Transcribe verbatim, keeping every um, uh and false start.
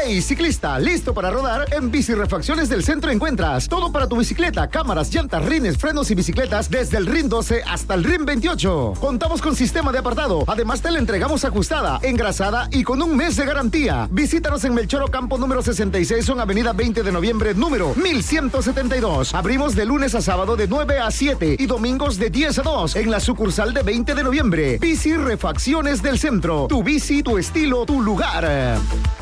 Hey, ciclista, ¿listo para rodar? En Bicirefacciones del Centro encuentras todo para tu bicicleta, cámaras, llantas, rines, frenos y bicicletas desde el R I N doce hasta el R I N veintiocho. Contamos con sistema de apartado. Además, te la entregamos ajustada, engrasada y con un mes de garantía. Visítanos en Melchor Ocampo número sesenta y seis, en Avenida veinte de noviembre, número mil ciento setenta y dos. Abrimos de lunes a sábado de nueve a siete y domingos de diez a dos en la sucursal de veinte de noviembre. Bicirefacciones del Centro. Tu bici, tu estilo, tu lugar.